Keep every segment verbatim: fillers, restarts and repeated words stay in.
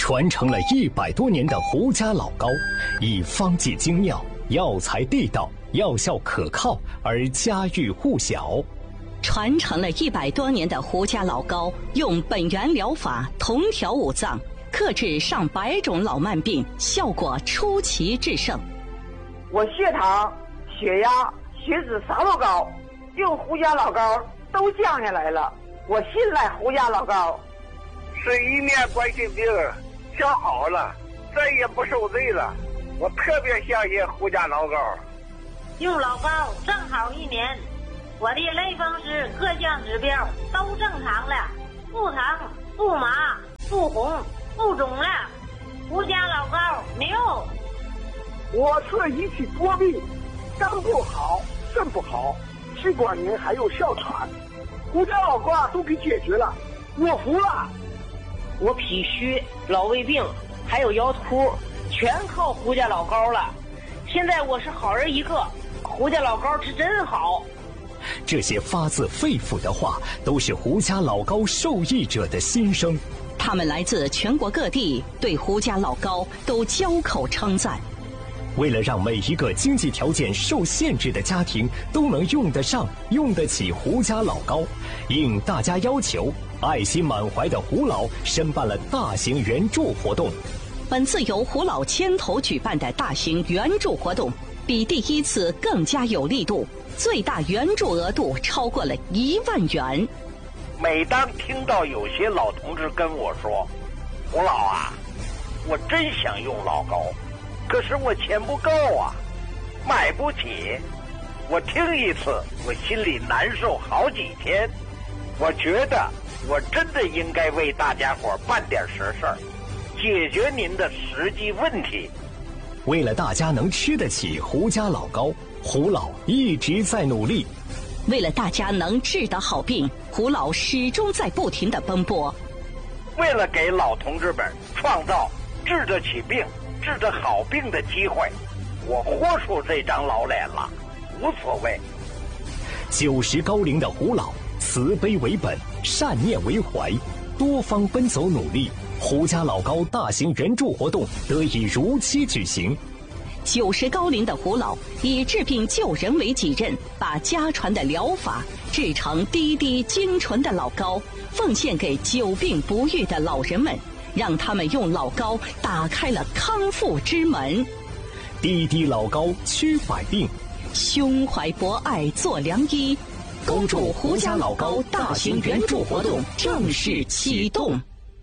传承了一百多年的胡家老高，以方剂精妙、药材地道、药效可靠而家喻户晓。 传承了一百多年的胡家老高，用本源疗法同调五脏，克制上百种老慢病，效果出奇制胜。 我血糖、血压、血脂啥都高，用胡家老高都降下来了。我信赖胡家老高， 是一面冠心病调好了，再也不受罪了。我特别相信胡家老高。 用老高正好一年，我的类风湿各项指标都正常了，不疼不麻不红不肿了。胡家老高牛！ 我这一起多病，肝不好，肾不好，气管炎还有哮喘，胡家老高都给解决了，我服了。 我脾虚、老胃病还有腰突，全靠胡家老高了。现在我是好人一个，胡家老高是真好。 这些发自肺腑的话，都是胡家老高受益者的心声。 他们来自全国各地，对胡家老高都交口称赞。 为了让每一个经济条件受限制的家庭都能用得上、用得起胡家老高，应大家要求，爱心满怀的胡老申办了大型援助活动。 本次由胡老牵头举办的大型援助活动，比第一次更加有力度，最大援助额度超过了一万元。 每当听到有些老同志跟我说：“胡老啊，我真想用老高，可是我钱不够啊，买不起。”我听一次，我心里难受好几天。我觉得我真的应该为大家伙办点实事儿，解决您的实际问题。 为了大家能吃得起胡家老高，胡老一直在努力。 为了大家能治得好病，胡老始终在不停地奔波。 为了给老同志们创造治得起病、治得好病的机会，我豁出这张老脸了，无所谓。 九十高龄的胡老，慈悲为本，善念为怀，多方奔走努力，胡家老高大型援助活动得以如期举行。 九十高龄的胡老以治病救人为己任，把家传的疗法制成滴滴精纯的老高，奉献给久病不愈的老人们，让他们用老高打开了康复之门。 滴滴老高驱百病， 胸怀博爱做良医。恭祝胡家老高大型援助活动正式启动。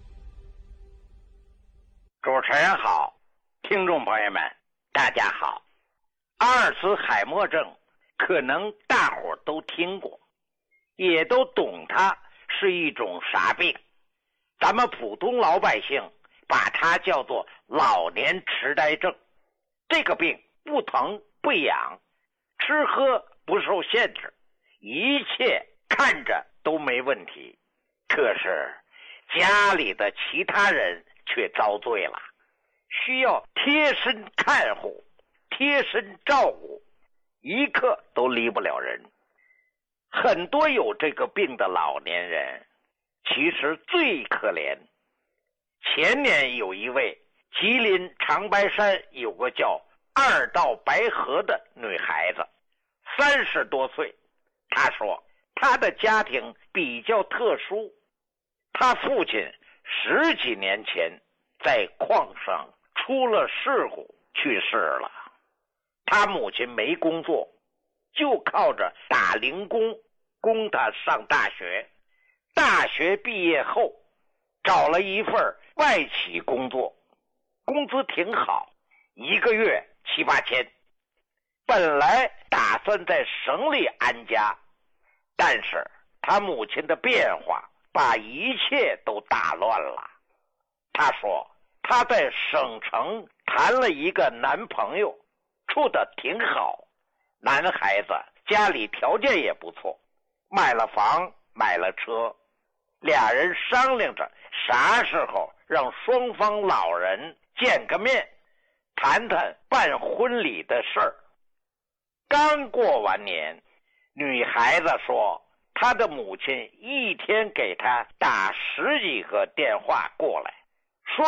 主持人好，听众朋友们大家好。阿尔茨海默症可能大伙儿都听过，也都懂它是一种啥病。咱们普通老百姓把它叫做老年痴呆症。这个病不疼不痒，吃喝不受限制，一切看着都没问题。可是家里的其他人却遭罪了，需要贴身看护、贴身照顾，一刻都离不了人。很多有这个病的老年人其实最可怜。前年有一位吉林长白山有个叫二道白河的女孩子，三十多岁。她说她的家庭比较特殊，她父亲十几年前在矿上出了事故去世了，她母亲没工作，就靠着打零工供她上大学。大学毕业后找了一份外企工作，工资挺好，一个月七八千。本来打算在省里安家，但是他母亲的变化把一切都打乱了。他说他在省城谈了一个男朋友，处得挺好，男孩子家里条件也不错，买了房买了车，俩人商量着啥时候让双方老人见个面，谈谈办婚礼的事儿。刚过完年，女孩子说她的母亲一天给她打十几个电话过来，说的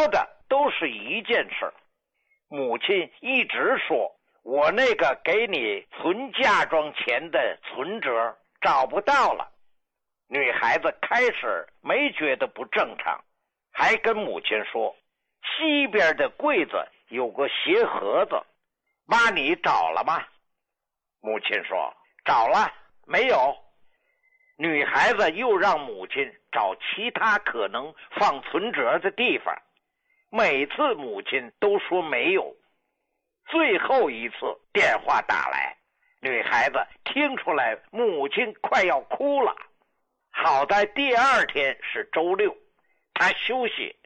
都是一件事。母亲一直说，我那个给你存嫁妆钱的存折找不到了。女孩子开始没觉得不正常，还跟母亲说，西边的柜子有个鞋盒子，妈你找了吗？母亲说找了，没有。女孩子又让母亲找其他可能放存折的地方，每次母亲都说没有。最后一次电话打来，女孩子听出来母亲快要哭了。好在第二天是周六，她休息